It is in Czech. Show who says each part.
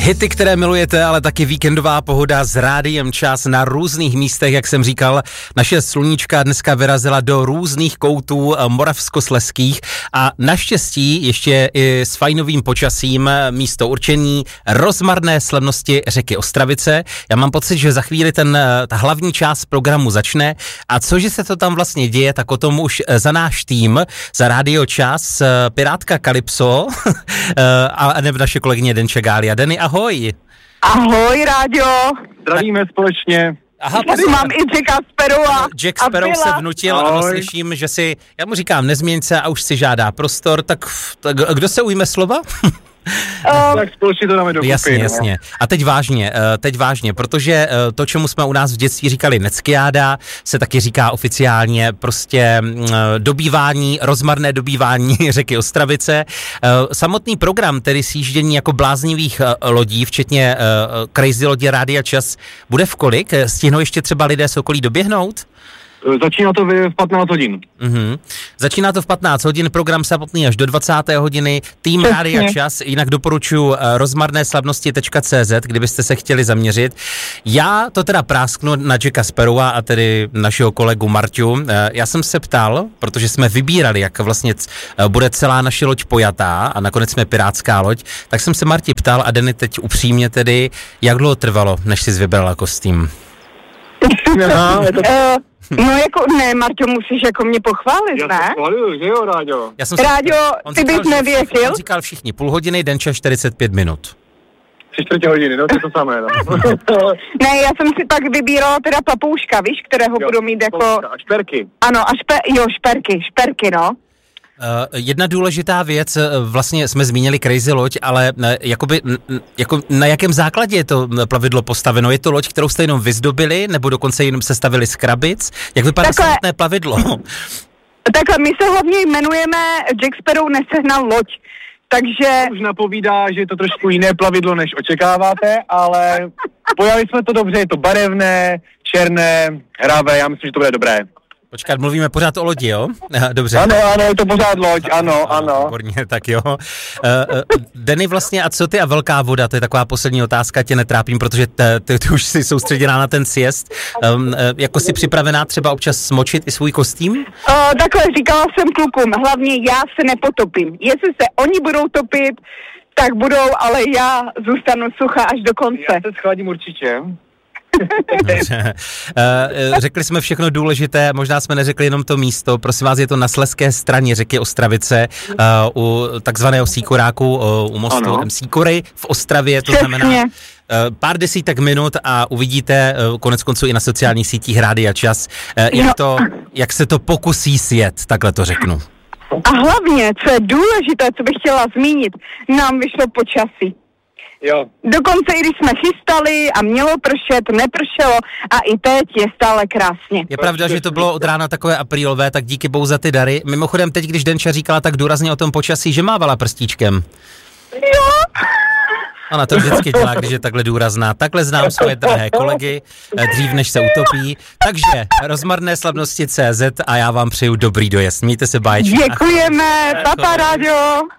Speaker 1: Hity, které milujete, ale taky víkendová pohoda s Rádiem Čas na různých místech, jak jsem říkal. Naše sluníčka dneska vyrazila do různých koutů moravskoslezských a naštěstí ještě i s fajnovým počasím místo určení rozmarné slavnosti řeky Ostravice. Já mám pocit, že za chvíli ta hlavní část programu začne a cože se to tam vlastně děje, tak o tom už za náš tým, za Rádio Čas, Pirátka Kalypso a nebo naše kolegyně Denča Gália. Deny, ahoj.
Speaker 2: Ahoj, Ráďo.
Speaker 3: Zdravíme společně.
Speaker 2: Aha, tady mám i Jacka Sparrowa.
Speaker 1: Jack Sparrow se vnutil, ano, slyším, že si, já mu říkám, nezměň se a už si žádá prostor, tak kdo se ujme slova?
Speaker 3: Tak společně to dáme dokupy.
Speaker 1: Jasně. A teď vážně, protože to, čemu jsme u nás v dětství říkali neckiáda, se taky říká oficiálně prostě rozmarné dobývání řeky Ostravice. Samotný program, tedy sjíždění jako bláznivých lodí, včetně Crazy lodě Rádia Čas, bude v kolik? Stihnou ještě třeba lidé z okolí doběhnout?
Speaker 3: Začíná to v 15 hodin.
Speaker 1: Začíná to v 15 hodin, program samotný až do 20. hodiny, tým Rádia Čas, jinak doporučuji rozmarneslavnosti.cz, kdybyste se chtěli zaměřit. Já to teda prásknu na Jacka Sparrowa a tedy našeho kolegu Marťu. Já jsem se ptal, protože jsme vybírali, jak vlastně bude celá naše loď pojatá a nakonec jsme pirátská loď, tak jsem se Marti ptal a Denny teď upřímně tedy, jak dlouho trvalo, než jsi vybrala kostým?
Speaker 2: No jako ne, Marťo, musíš jako mě pochválit, ne?
Speaker 3: Já to chváluju, že jo, Ráďo?
Speaker 2: Ráďo, ty bys nevěřil?
Speaker 1: On říkal všichni půl hodiny, Denča 45 minut.
Speaker 3: 3/4 hodiny, no to je to samé, no.
Speaker 2: Ne, já jsem si pak vybírala teda papouška, víš, kterého budu mít jako...
Speaker 3: A šperky.
Speaker 2: Ano, a šperky, no.
Speaker 1: Jedna důležitá věc, vlastně jsme zmínili Crazy loď, ale jako na jakém základě je to plavidlo postaveno? Je to loď, kterou jste jenom vyzdobili, nebo dokonce jenom sestavili z krabic? Jak vypadá samotné plavidlo?
Speaker 2: Takhle, my se hlavně jmenujeme Jack Sparrow nesehnal loď, takže...
Speaker 3: Už napovídá, že je to trošku jiné plavidlo, než očekáváte, ale pojali jsme to dobře, je to barevné, černé, hravé, já myslím, že to bude dobré.
Speaker 1: Počkat, mluvíme pořád o lodi, jo? Dobře.
Speaker 3: Ano, je to pořád loď, ano.
Speaker 1: Výborně, tak jo. Denny, vlastně, a co ty a velká voda? To je taková poslední otázka, tě netrápím, protože ty už jsi soustředěná na ten siest. Jako jsi připravená třeba občas smočit i svůj kostým?
Speaker 2: Takhle, říkala jsem klukům, hlavně já se nepotopím. Jestli se oni budou topit, tak budou, ale já zůstanu suchá až do konce.
Speaker 3: Já se schladím určitě.
Speaker 1: Řekli jsme všechno důležité, možná jsme neřekli jenom to místo, prosím vás, je to na slezské straně řeky Ostravice, u takzvaného Síkoráku, u mostu Síkory v Ostravě, to znamená pár desítek minut a uvidíte koneckonců i na sociálních sítích Rádia Čas, jak se to pokusí sjet, takhle to řeknu.
Speaker 2: A hlavně, co je důležité, co bych chtěla zmínit, nám vyšlo počasí.
Speaker 3: Jo.
Speaker 2: Dokonce i když jsme chystali a mělo pršet, nepršelo a i teď je stále krásně.
Speaker 1: Je pravda, že to bylo od rána takové aprílové, tak díky bohu za ty dary. Mimochodem teď, když Denča říkala tak důrazně o tom počasí, že mávala prstíčkem.
Speaker 2: Jo.
Speaker 1: Ona to vždycky dělá, když je takhle důrazná. Takhle znám svoje drahé kolegy, dřív než se utopí. Takže rozmarné slavnosti CZ a já vám přeju dobrý dojezd. Mějte se báječně.
Speaker 2: Děkujeme, papa Ráďo.